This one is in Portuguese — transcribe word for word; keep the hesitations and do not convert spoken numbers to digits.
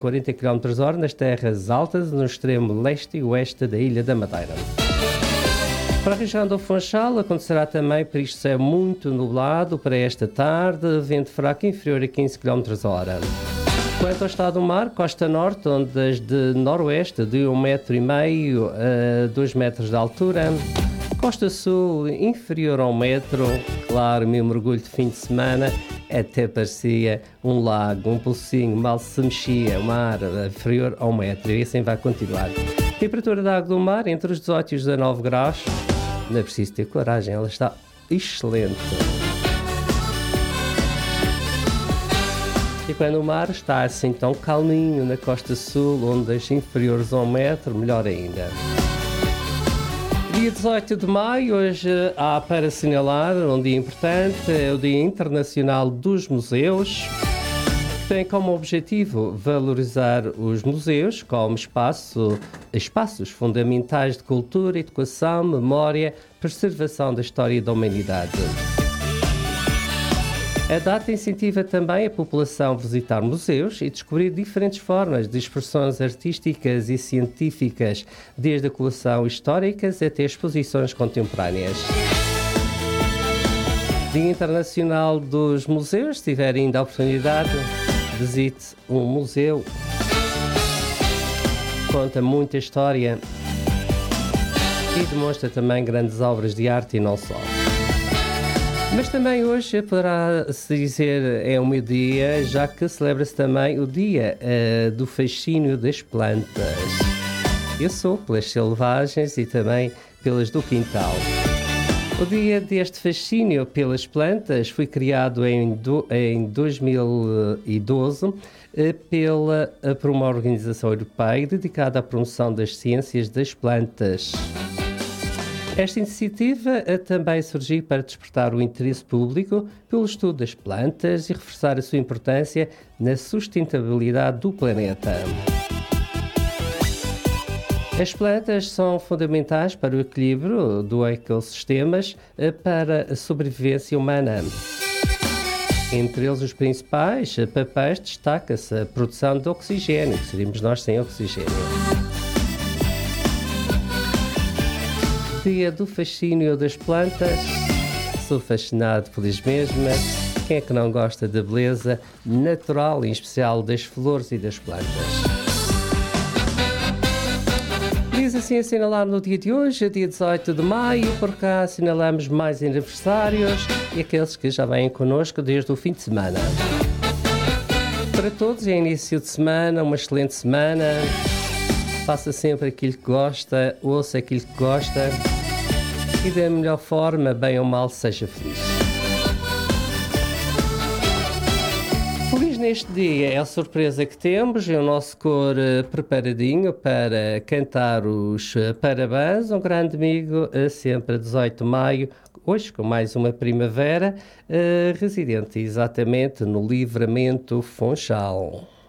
quarenta quilómetros por hora nas terras altas, no extremo leste e oeste da Ilha da Madeira. Para a região do Funchal acontecerá também perigo de céu muito nublado para esta tarde, vento fraco inferior a quinze quilómetros por hora. Quanto ao estado do mar, costa norte, ondas de noroeste de um metro e meio a dois metros de altura. Costa sul, inferior a um metro, claro, meu mergulho de fim de semana, até parecia um lago, um pocinho, mal se mexia, o mar inferior a um metro, e assim vai continuar. Temperatura da água do mar entre os dezoito e os dezanove graus, não é preciso ter coragem, ela está excelente. E quando o mar está assim tão calminho na costa sul, ondas inferiores a um metro, melhor ainda. Dia dezoito de maio, hoje há para assinalar um dia importante, é o Dia Internacional dos Museus, que tem como objetivo valorizar os museus como espaço, espaços fundamentais de cultura, educação, memória, preservação da história da humanidade. A data incentiva também a população a visitar museus e descobrir diferentes formas de expressões artísticas e científicas, desde a coleção históricas até exposições contemporâneas. Dia Internacional dos Museus, se tiver ainda a oportunidade, visite um museu. Conta muita história e demonstra também grandes obras de arte e não só. Mas também hoje poderá-se dizer é o meu dia, já que celebra-se também o dia uh, do fascínio das plantas. Eu sou pelas selvagens e também pelas do quintal. O dia deste fascínio pelas plantas foi criado em, do, em dois mil e doze uh, pela, uh, por uma organização europeia dedicada à promoção das ciências das plantas. Esta iniciativa também surgiu para despertar o interesse público pelo estudo das plantas e reforçar a sua importância na sustentabilidade do planeta. As plantas são fundamentais para o equilíbrio dos ecossistemas para a sobrevivência humana. Entre eles, os principais papéis destaca-se a produção de oxigênio, que seríamos nós sem oxigênio. Dia do fascínio das plantas, sou fascinado pelas mesmas. Quem é que não gosta da beleza natural, em especial das flores e das plantas? Diz assim assinalar no dia de hoje, dia dezoito de maio, por cá assinalamos mais aniversários e aqueles que já vêm connosco desde o fim de semana. Para todos, é início de semana, uma excelente semana. Faça sempre aquilo que gosta, ouça aquilo que gosta e da melhor forma, bem ou mal, seja feliz. Feliz neste dia é a surpresa que temos e o nosso cor preparadinho para cantar os parabéns. Um grande amigo, sempre a dezoito de maio, hoje com mais uma primavera, residente exatamente no Livramento Funchal.